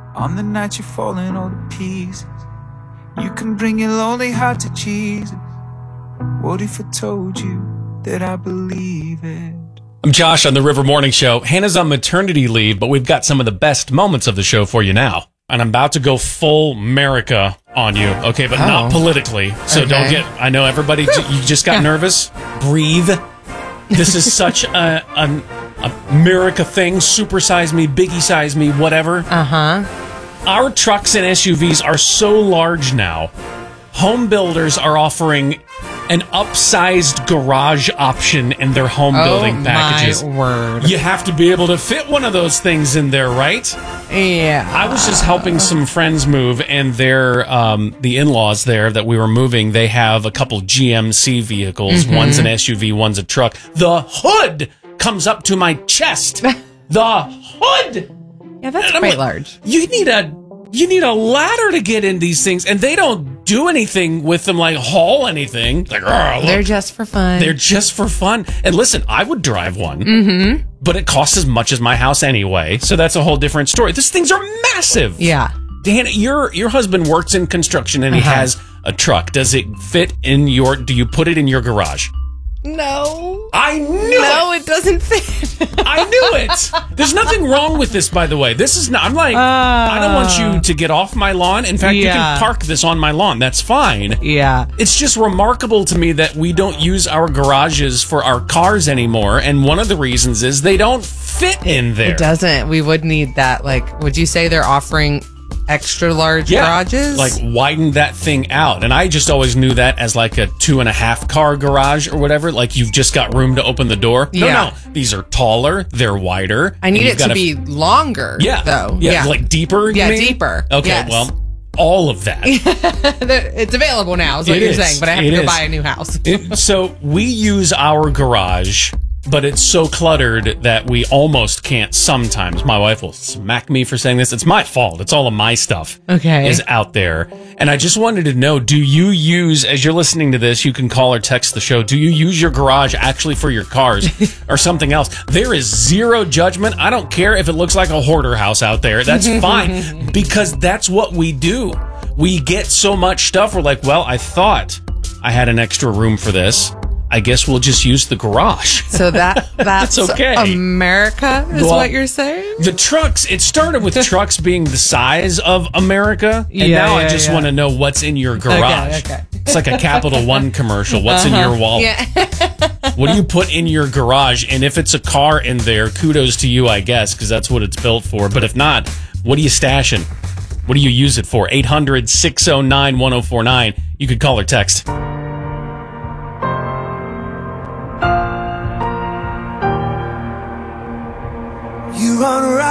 On the night you're falling all to pieces, you can bring your lonely heart to Jesus. What if I told you that I believe it? I'm Josh on the River Morning Show. Hannah's on maternity leave, but we've got some of the best moments of the show for you now. And I'm about to go full America on you, okay? But not politically. So don't get, I know everybody, you just got nervous. Breathe. This is such an America thing. Supersize me, biggie size me, whatever. Our trucks and SUVs are so large now. Home builders are offering an upsized garage option in their home building packages. My word. You have to be able to fit one of those things in there, right? Yeah. I was just helping some friends move, and their the in-laws there that we were moving, they have a couple GMC vehicles. One's an SUV, one's a truck. The hood comes up to my chest. The hood! Yeah, that's quite large. You need a ladder to get in these things, and they don't do anything with them, like haul anything. Like, they're just for fun. They're just for fun. And listen, I would drive one, but it costs as much as my house anyway, so that's a whole different story. These things are massive. Yeah. Dan, your husband works in construction, and he has a truck. Does it fit in do you put it in your garage? No. I knew it doesn't fit. I knew it. There's nothing wrong with this, by the way. This is not, I'm like, I don't want you to get off my lawn. In fact, you can park this on my lawn. That's fine. Yeah. It's just remarkable to me that we don't use our garages for our cars anymore. And one of the reasons is they don't fit in there. It doesn't. We would need that. Like, would you say they're offering extra large garages? Like widen that thing out. And I just always knew that as like a 2.5 car garage or whatever. Like you've just got room to open the door. No. These are taller. They're wider. I need it to be longer, though. Yeah, like deeper, you mean? Deeper. Okay, yes. well, all of that. It's available now, is what you're saying, but I have to go buy a new house. So we use our garage, but it's so cluttered that we almost can't sometimes. My wife will smack me for saying this. It's my fault. It's all of my stuff is out there. And I just wanted to know, do you use, as you're listening to this, you can call or text the show, do you use your garage actually for your cars or something else? There is zero judgment. I don't care if it looks like a hoarder house out there. That's fine, because that's what we do. We get so much stuff. We're like, well, I thought I had an extra room for this. I guess we'll just use the garage. So that's okay. America is what you're saying? The trucks, it started with trucks being the size of America, and now I just want to know what's in your garage. Okay. It's like a Capital One commercial. What's in your wallet? Yeah. What do you put in your garage? And if it's a car in there, kudos to you, I guess, because that's what it's built for. But if not, what are you stashing? What do you use it for? 800-609-1049. You could call or text. You run around